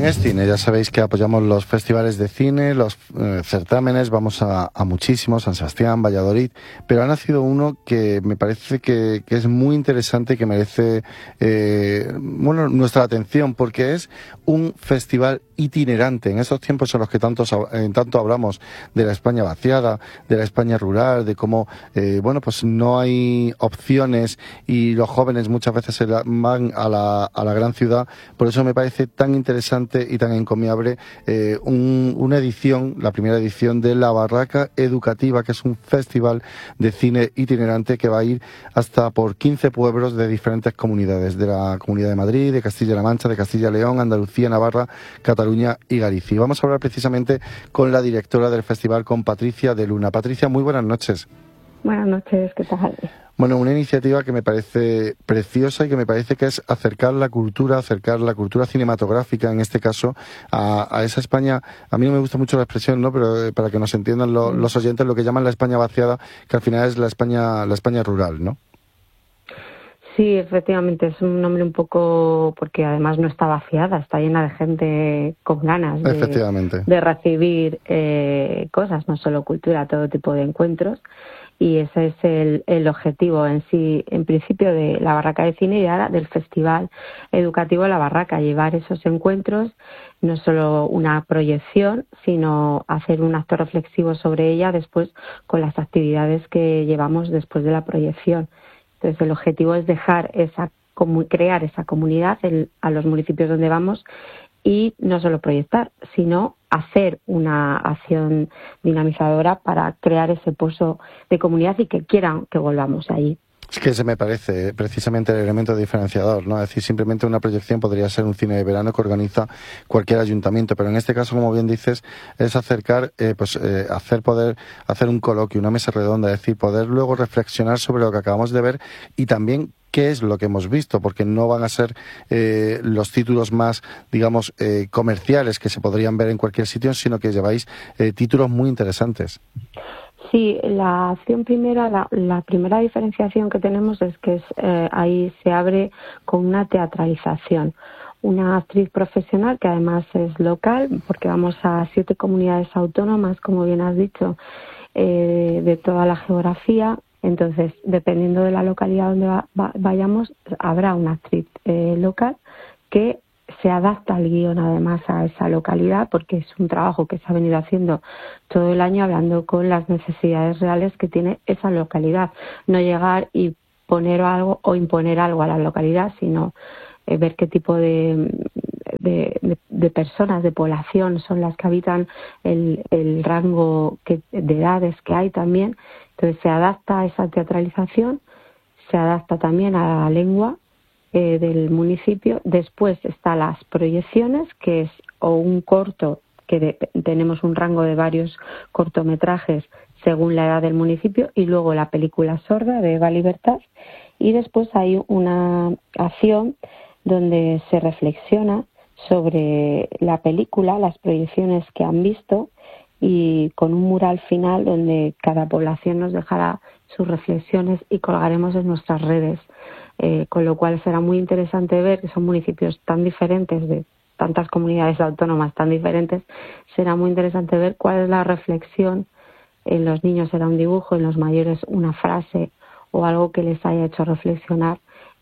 En Escine ya sabéis que apoyamos los festivales de cine, los certámenes, vamos a muchísimos, San Sebastián, Valladolid, pero ha nacido uno que me parece que es muy interesante y que merece nuestra atención, porque es un festival itinerante. En esos tiempos en los que tanto hablamos de la España vaciada, de la España rural, de cómo pues no hay opciones y los jóvenes muchas veces van a la gran ciudad. Por eso me parece tan interesante y tan encomiable una edición, la primera edición de La Barraca Educativa, que es un festival de cine itinerante que va a ir hasta por 15 pueblos de diferentes comunidades, de la Comunidad de Madrid, de Castilla-La Mancha, de Castilla y León, Andalucía, Navarra, Cataluña y Galicia. Y vamos a hablar precisamente con la directora del festival, con Patricia de Luna. Patricia, muy buenas noches. Buenas noches, ¿qué tal? Bueno, una iniciativa que me parece preciosa y que me parece que es acercar la cultura cinematográfica, en este caso, a esa España. A mí no me gusta mucho la expresión, ¿no? Pero para que nos entiendan los oyentes, lo que llaman la España vaciada, que al final es la España rural, ¿no? Sí, efectivamente, es un nombre un poco, porque además no está vaciada, está llena de gente con ganas de recibir cosas, no solo cultura, todo tipo de encuentros. Y ese es el objetivo en sí, en principio, de la Barraca de Cine y ahora del Festival Educativo La Barraca, llevar esos encuentros, no solo una proyección, sino hacer un acto reflexivo sobre ella después con las actividades que llevamos después de la proyección. Entonces, el objetivo es crear esa comunidad a los municipios donde vamos y no solo proyectar, sino hacer una acción dinamizadora para crear ese pozo de comunidad y que quieran que volvamos allí. Es que ese me parece precisamente el elemento diferenciador, ¿no? Es decir, simplemente una proyección podría ser un cine de verano que organiza cualquier ayuntamiento, pero en este caso, como bien dices, es acercar, hacer un coloquio, una mesa redonda, es decir, poder luego reflexionar sobre lo que acabamos de ver y también qué es lo que hemos visto, porque no van a ser los títulos más, digamos, comerciales que se podrían ver en cualquier sitio, sino que lleváis títulos muy interesantes. Sí, la acción primera, la primera diferenciación que tenemos es que ahí se abre con una teatralización. Una actriz profesional que además es local, porque vamos a 7 comunidades autónomas, como bien has dicho, de toda la geografía. Entonces, dependiendo de la localidad donde vayamos, habrá una actriz local que se adapta al guión además a esa localidad, porque es un trabajo que se ha venido haciendo todo el año hablando con las necesidades reales que tiene esa localidad. No llegar y poner algo o imponer algo a la localidad, sino ver qué tipo de personas, de población son las que habitan, el rango de edades que hay también. Entonces se adapta a esa teatralización, se adapta también a la lengua del municipio. Después están las proyecciones, que es o un corto, que tenemos un rango de varios cortometrajes según la edad del municipio, y luego la película sorda de Eva Libertad, y después hay una acción donde se reflexiona sobre la película, las proyecciones que han visto, y con un mural final donde cada población nos dejará sus reflexiones y colgaremos en nuestras redes. Con lo cual será muy interesante ver que son municipios tan diferentes, de tantas comunidades autónomas tan diferentes. Será muy interesante ver cuál es la reflexión. En los niños será un dibujo, en los mayores una frase o algo que les haya hecho reflexionar,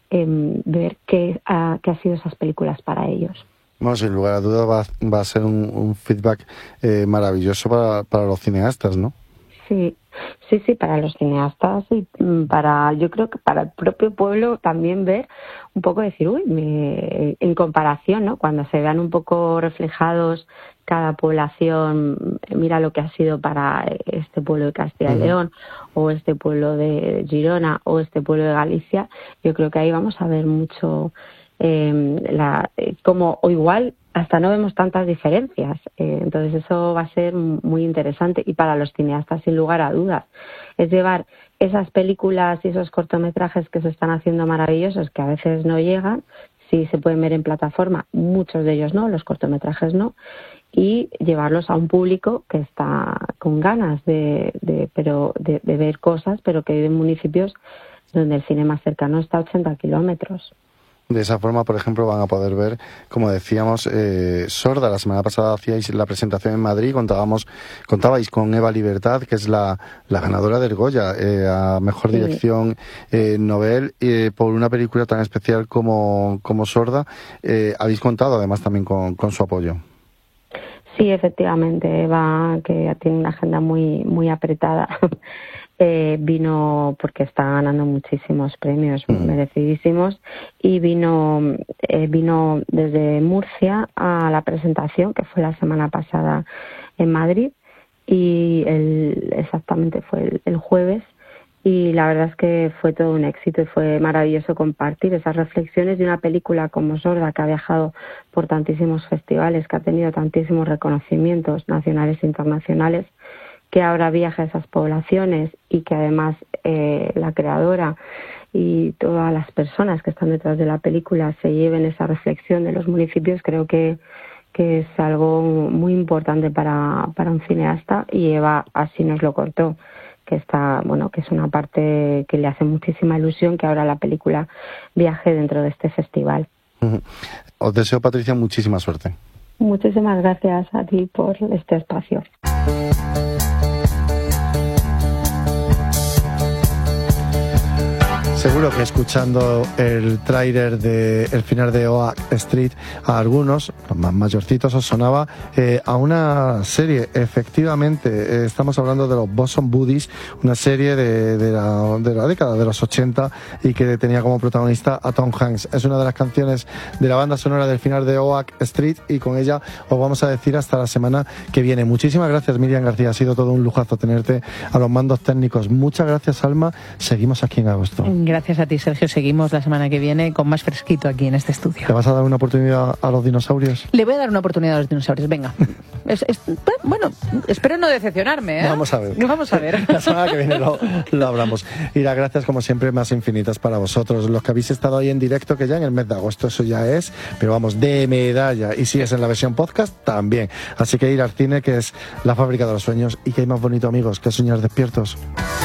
ver qué ha sido esas películas para ellos. Bueno, sin lugar a dudas va a ser un feedback maravilloso para los cineastas, ¿no? Sí, para los cineastas y yo creo que para el propio pueblo también ver un poco, decir, en comparación, ¿no? Cuando se vean un poco reflejados cada población, mira lo que ha sido para este pueblo de Castilla y León, o este pueblo de Girona, o este pueblo de Galicia. Yo creo que ahí vamos a ver mucho o igual hasta no vemos tantas diferencias, entonces eso va a ser muy interesante, y para los cineastas sin lugar a dudas es llevar esas películas y esos cortometrajes que se están haciendo maravillosos, que a veces no llegan, sí se pueden ver en plataforma, muchos de ellos no, los cortometrajes no, y llevarlos a un público que está con ganas de ver cosas, pero que vive en municipios donde el cine más cercano está a 80 kilómetros. De esa forma, por ejemplo, van a poder ver, como decíamos, Sorda. La semana pasada hacíais la presentación en Madrid, contabais con Eva Libertad, que es la ganadora del Goya a Mejor Dirección Nobel, por una película tan especial como Sorda. Habéis contado además también con su apoyo. Sí, efectivamente, Eva, que tiene una agenda muy apretada, vino porque está ganando muchísimos premios merecidísimos, y vino desde Murcia a la presentación, que fue la semana pasada en Madrid, y exactamente fue el jueves. Y la verdad es que fue todo un éxito y fue maravilloso compartir esas reflexiones de una película como Sorda, que ha viajado por tantísimos festivales, que ha tenido tantísimos reconocimientos nacionales e internacionales, que ahora viaja a esas poblaciones y que además la creadora y todas las personas que están detrás de la película se lleven esa reflexión de los municipios. Creo que es algo muy importante para un cineasta, y Eva así nos lo cortó, que es una parte que le hace muchísima ilusión que ahora la película viaje dentro de este festival. Os deseo, Patricia, muchísima suerte. Muchísimas gracias a ti por este espacio. Seguro que escuchando el tráiler del final de Oak Street, a algunos, los más mayorcitos, os sonaba a una serie. Efectivamente, estamos hablando de los Bosom Buddies, una serie de la década de los 80 y que tenía como protagonista a Tom Hanks. Es una de las canciones de la banda sonora del final de Oak Street, y con ella os vamos a decir hasta la semana que viene. Muchísimas gracias, Miriam García. Ha sido todo un lujazo tenerte a los mandos técnicos. Muchas gracias, Alma. Seguimos aquí en agosto. Gracias a ti, Sergio. Seguimos la semana que viene con más fresquito aquí en este estudio. ¿Le vas a dar una oportunidad a los dinosaurios? Le voy a dar una oportunidad a los dinosaurios, venga. Bueno, espero no decepcionarme, ¿eh? Vamos a ver. Vamos a ver. La semana que viene lo hablamos. Y las gracias, como siempre, más infinitas para vosotros, los que habéis estado ahí en directo, que ya en el mes de agosto eso ya es, pero vamos, de medalla. Y si es en la versión podcast, también. Así que ir al cine, que es la fábrica de los sueños, y que hay más bonito, amigos, que soñar despiertos.